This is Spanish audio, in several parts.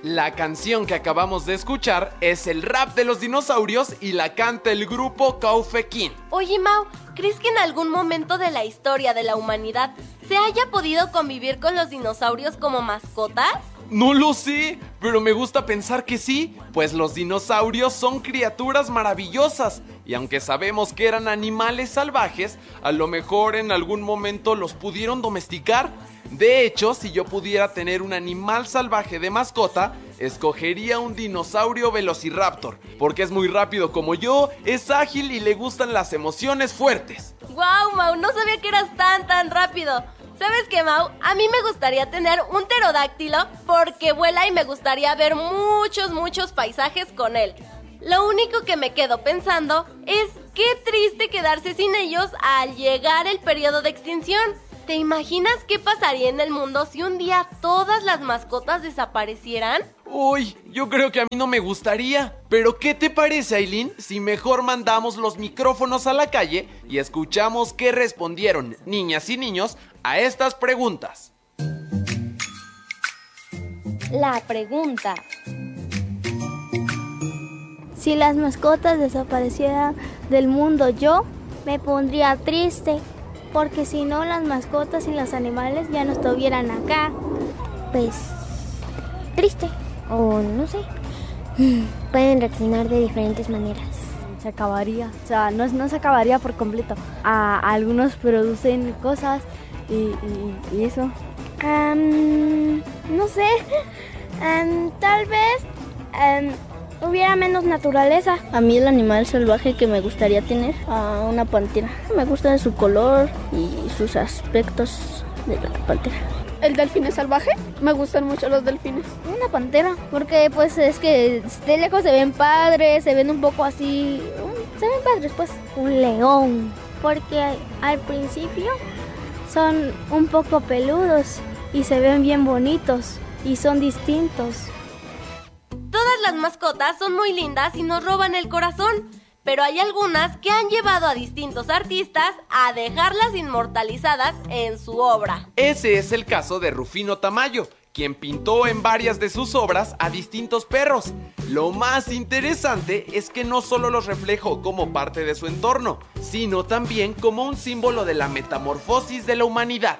La canción que acabamos de escuchar es el rap de los dinosaurios y la canta el grupo Kaufekin. Oye, Mau, ¿crees que en algún momento de la historia de la humanidad se haya podido convivir con los dinosaurios como mascotas? No lo sé, pero me gusta pensar que sí, pues los dinosaurios son criaturas maravillosas y aunque sabemos que eran animales salvajes, a lo mejor en algún momento los pudieron domesticar. De hecho, si yo pudiera tener un animal salvaje de mascota, escogería un dinosaurio velociraptor, porque es muy rápido como yo, es ágil y le gustan las emociones fuertes. ¡Guau, Mau! No sabía que eras tan rápido. ¿Sabes qué, Mau? A mí me gustaría tener un pterodáctilo porque vuela y me gustaría ver muchos paisajes con él. Lo único que me quedo pensando es qué triste quedarse sin ellos al llegar el periodo de extinción. ¿Te imaginas qué pasaría en el mundo si un día todas las mascotas desaparecieran? Uy, yo creo que a mí no me gustaría. Pero ¿qué te parece, Aileen, si mejor mandamos los micrófonos a la calle y escuchamos qué respondieron niñas y niños a estas preguntas? La pregunta: si las mascotas desaparecieran del mundo, yo me pondría triste, porque si no, las mascotas y los animales ya no estuvieran acá. Pues triste, o no sé, pueden reaccionar de diferentes maneras. Se acabaría, o sea, no se acabaría por completo. Algunos producen cosas y eso. No sé, tal vez hubiera menos naturaleza. A mí el animal salvaje que me gustaría tener, una pantera. Me gusta su color y sus aspectos de la pantera. ¿El delfín es salvaje? Me gustan mucho los delfines. Una pantera, porque pues es que de lejos se ven padres, se ven un poco así, se ven padres pues. Un león, porque al principio son un poco peludos y se ven bien bonitos y son distintos. Todas las mascotas son muy lindas y nos roban el corazón, pero hay algunas que han llevado a distintos artistas a dejarlas inmortalizadas en su obra. Ese es el caso de Rufino Tamayo, quien pintó en varias de sus obras a distintos perros. Lo más interesante es que no solo los reflejó como parte de su entorno, sino también como un símbolo de la metamorfosis de la humanidad.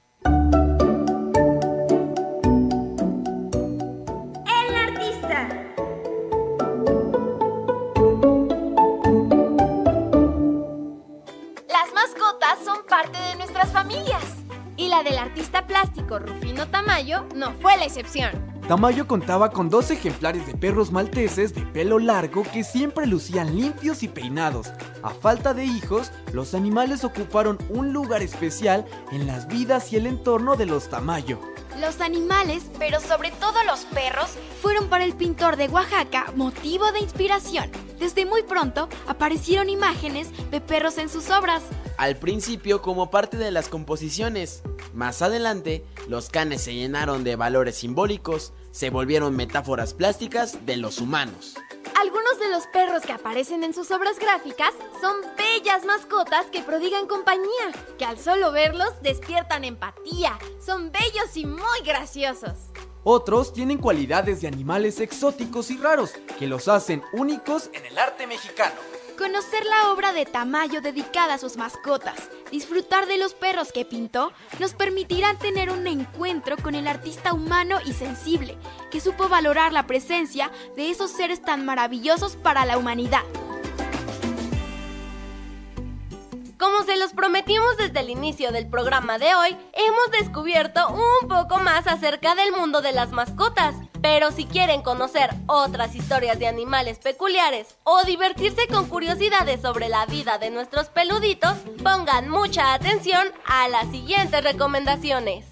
Son parte de nuestras familias. Y la del artista plástico Rufino Tamayo no fue la excepción. Tamayo contaba con 2 ejemplares de perros malteses de pelo largo que siempre lucían limpios y peinados. A falta de hijos, los animales ocuparon un lugar especial en las vidas y el entorno de los Tamayo. Los animales, pero sobre todo los perros, fueron para el pintor de Oaxaca motivo de inspiración. Desde muy pronto aparecieron imágenes de perros en sus obras. Al principio como parte de las composiciones. Más adelante, los canes se llenaron de valores simbólicos, se volvieron metáforas plásticas de los humanos. Algunos de los perros que aparecen en sus obras gráficas son bellas mascotas que prodigan compañía, que al solo verlos despiertan empatía, son bellos y muy graciosos. Otros tienen cualidades de animales exóticos y raros que los hacen únicos en el arte mexicano. Conocer la obra de Tamayo dedicada a sus mascotas, disfrutar de los perros que pintó, nos permitirá tener un encuentro con el artista humano y sensible, que supo valorar la presencia de esos seres tan maravillosos para la humanidad. Como se los prometimos desde el inicio del programa de hoy, hemos descubierto un poco más acerca del mundo de las mascotas. Pero si quieren conocer otras historias de animales peculiares o divertirse con curiosidades sobre la vida de nuestros peluditos, pongan mucha atención a las siguientes recomendaciones.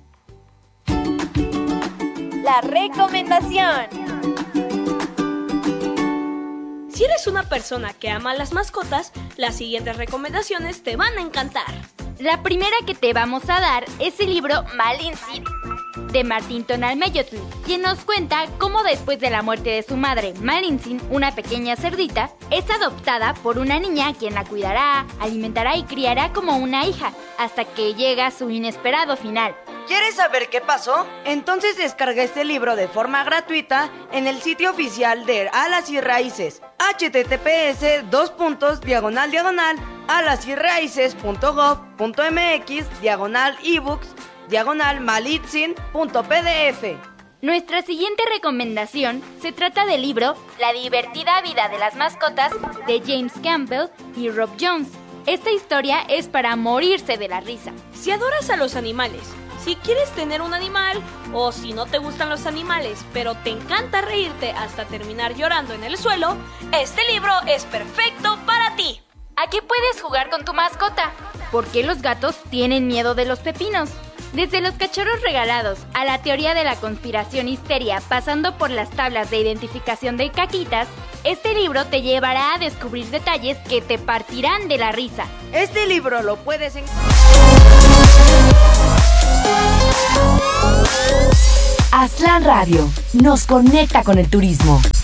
La recomendación. Si eres una persona que ama las mascotas, las siguientes recomendaciones te van a encantar. La primera que te vamos a dar es el libro Malintzin, de Martín Tonalmeyotl, quien nos cuenta cómo después de la muerte de su madre, Malintzin, una pequeña cerdita, es adoptada por una niña quien la cuidará, alimentará y criará como una hija, hasta que llega su inesperado final. ¿Quieres saber qué pasó? Entonces descarga este libro de forma gratuita en el sitio oficial de Alas y Raíces, https://alasyraíces.gov.mx/ebooks/malitzin.pdf. Nuestra siguiente recomendación se trata del libro La divertida vida de las mascotas de James Campbell y Rob Jones. Esta historia es para morirse de la risa. Si adoras a los animales, si quieres tener un animal o si no te gustan los animales, pero te encanta reírte hasta terminar llorando en el suelo, este libro es perfecto para ti. Aquí puedes jugar con tu mascota. ¿Por qué los gatos tienen miedo de los pepinos? Desde los cachorros regalados a la teoría de la conspiración histeria, pasando por las tablas de identificación de caquitas, este libro te llevará a descubrir detalles que te partirán de la risa. Este libro lo puedes encontrar. Aztlán Radio nos conecta con el turismo.